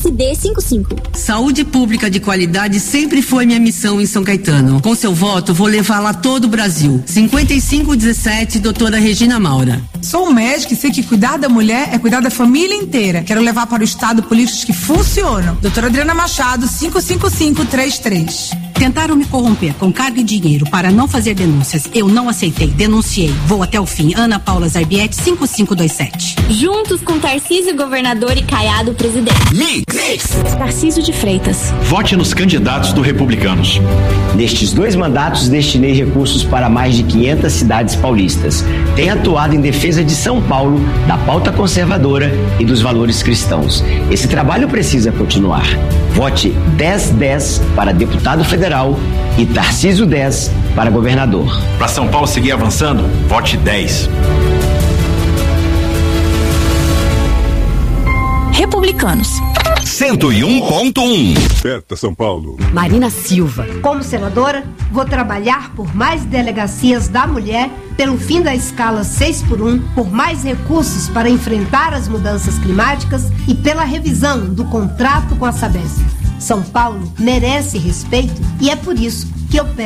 PSD55. Saúde pública de qualidade sempre foi minha missão em São Caetano. Com seu voto, vou levá-la a todo o Brasil. 5517, doutora Regina Maura. Sou médica e sei que cuidar da mulher é cuidar da família inteira. Quero levar para o Estado políticos que funcionam. Doutora Adriana Machado, 55533. Tentaram me corromper com cargo e dinheiro para não fazer denúncias. Eu não aceitei, denunciei. Vou até o fim. Ana Paula Zarbietti, 5527. Juntos com Tarcísio Governador e Caiado Presidente. Mix. Tarcísio de Freitas. Vote nos candidatos do Republicanos. Nestes 2 mandatos, destinei recursos para mais de 500 cidades paulistas. Tenho atuado em defesa de São Paulo, da pauta conservadora e dos valores cristãos. Esse trabalho precisa continuar. Vote 1010 para deputado federal e Tarcísio 10 para governador. Para São Paulo seguir avançando, vote 10. Republicanos. 101.1. Aperta São Paulo. Marina Silva. Como senadora, vou trabalhar por mais delegacias da mulher, pelo fim da escala 6x1, por mais recursos para enfrentar as mudanças climáticas e pela revisão do contrato com a Sabesp. São Paulo merece respeito e é por isso que eu peço